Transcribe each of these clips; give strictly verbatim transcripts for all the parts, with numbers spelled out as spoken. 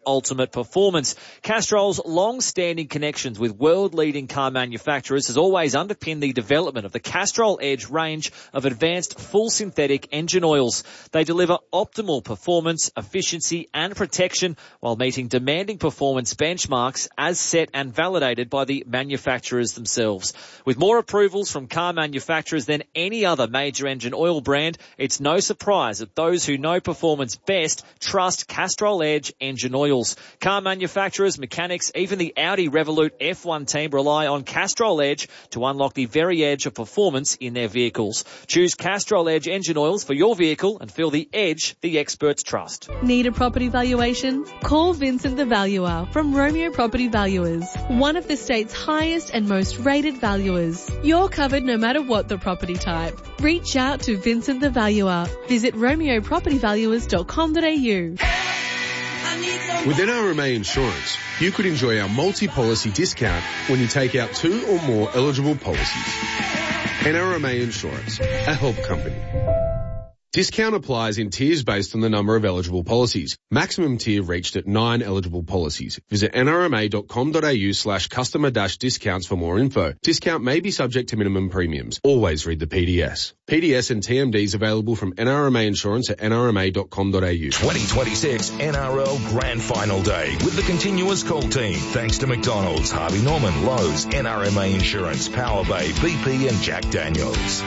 ultimate performance. Castrol's long-standing connections with world-leading car manufacturers has always underpinned the development of the Castrol Edge range of advanced full synthetic engine oils. They deliver optimal performance, efficiency and protection while meeting demanding performance benchmarks as set and validated by the manufacturers themselves. With more approvals from car manufacturers than any other major engine oil brand, it's no surprise that those who know performance best trust Castrol Edge engine oils. Car manufacturers, mechanics, even the Audi Revolut F one team rely on Castrol Edge to unlock the very edge of performance in their vehicles. Choose Castrol Edge engine oils for your vehicle and feel the edge the experts trust. Need a property valuation? Call Vincent the Valuer from Romeo Property Valuers, one of the state's highest and most rated valuers. You're covered no matter what the property type. Reach out to Vincent the Valuer. Visit romeo property valuers dot com dot a u. With N R M A Insurance, you could enjoy our multi-policy discount when you take out two or more eligible policies. N R M A Insurance, a help company. Discount applies in tiers based on the number of eligible policies. Maximum tier reached at nine eligible policies. Visit n r m a dot com dot a u slash customer dash discounts for more info. Discount may be subject to minimum premiums. Always read the P D S. P D S and T M Ds available from N R M A Insurance at n r m a dot com dot a u. twenty twenty-six N R L Grand Final Day with the continuous call team. Thanks to McDonald's, Harvey Norman, Lowe's, N R M A Insurance, Power Bay, B P and Jack Daniels.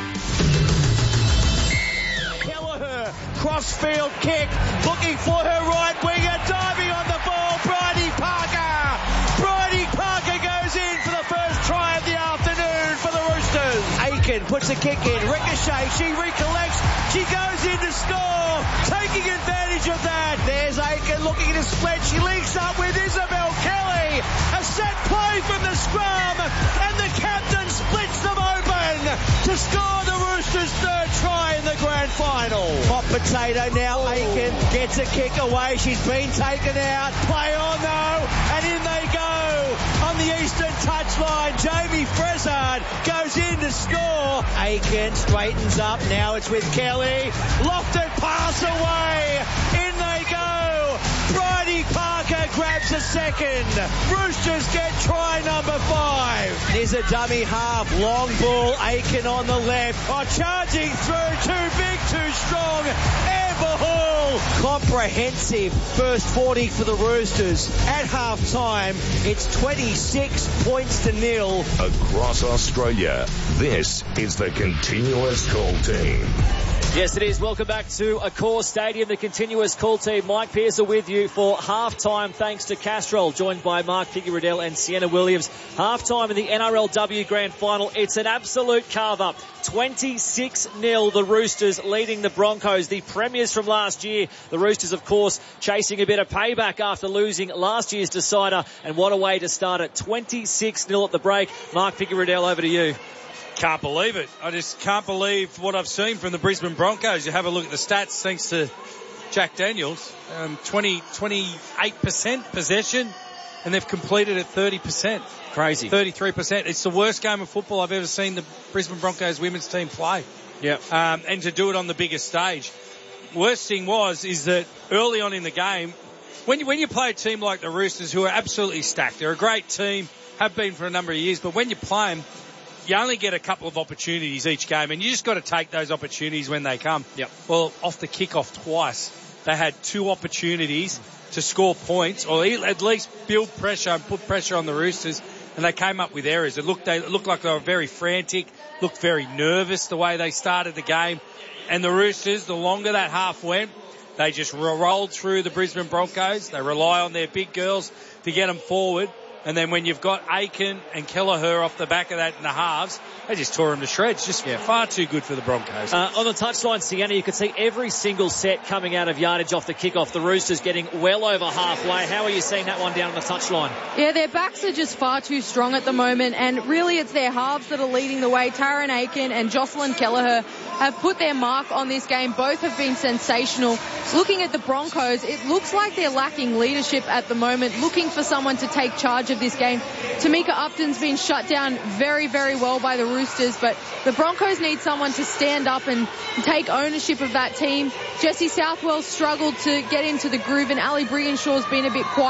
Crossfield kick, looking for her right winger, diving on the ball, Bridie Parker. Bridie Parker goes in for the first try of the afternoon for the Roosters. Aiken puts a kick in, ricochet, she recollects, she goes in to score, taking advantage of that. There's Aiken looking at a split, she links up with Isabel Kelly. A set play from the scrum, and the captain splits them open to score the Roosters' third try in the grand final. Hot potato now, Aiken gets a kick away, she's been taken out, play on though, and in they go on the eastern touchline. Jamie Frezard goes in to score. Aiken straightens up, now it's with Kelly, lofted pass away, in they go. Bridie Parker grabs a second. Roosters get try number five. Here's a dummy half, long ball, Aiken on the left. Oh, charging through, too big, too strong. Amber Hall. Comprehensive first forty for the Roosters. At half time, it's twenty-six points to nil. Across Australia, this is the continuous call team. Yes, it is. Welcome back to Accor Stadium. The continuous call team. Mike Pearce are with you for half-time thanks to Castrol, joined by Mark Piggy-Riddell and Sienna Williams. Half-time in the N R L W Grand Final. It's an absolute carve-up. twenty-six nil, the Roosters leading the Broncos, the premiers from last year. The Roosters, of course, chasing a bit of payback after losing last year's decider. And what a way to start it. twenty-six nil at the break. Mark Piggy-Riddell, over to you. Can't believe it. I just can't believe what I've seen from the Brisbane Broncos. You have a look at the stats thanks to Jack Daniels. Um, twenty, twenty-eight percent possession, and they've completed at thirty percent. Crazy. thirty-three percent. It's the worst game of football I've ever seen the Brisbane Broncos women's team play. Yeah. Um, and to do it on the biggest stage. Worst thing was, is that early on in the game, when you, when you play a team like the Roosters, who are absolutely stacked, they're a great team, have been for a number of years, but when you play them, you only get a couple of opportunities each game, and you just got to take those opportunities when they come. Yep. Well, off the kickoff twice, they had two opportunities to score points, or at least build pressure and put pressure on the Roosters, and they came up with errors. It looked, they it looked like they were very frantic, looked very nervous the way they started the game, and the Roosters, the longer that half went, they just rolled through the Brisbane Broncos. They rely on their big girls to get them forward. And then when you've got Aiken and Kelleher off the back of that in the halves, they just tore them to shreds. Just yeah. far too good for the Broncos. Uh, on the touchline, Sienna, you could see every single set coming out of yardage off the kickoff. The Roosters getting well over halfway. How are you seeing that one down on the touchline? Yeah, their backs are just far too strong at the moment, and really it's their halves that are leading the way. Taryn Aiken and Jocelyn Kelleher have put their mark on this game. Both have been sensational. Looking at the Broncos, it looks like they're lacking leadership at the moment, looking for someone to take charge of this game. Tamika Upton's been shut down very, very well by the Roosters, but the Broncos need someone to stand up and take ownership of that team. Jessie Southwell struggled to get into the groove, and Ali Briganshaw's been a bit quiet.